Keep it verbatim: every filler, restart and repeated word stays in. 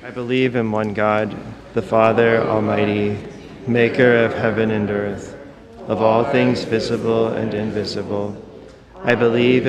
I believe in one God, the Father Almighty, maker of heaven and earth, of all things visible and invisible. I believe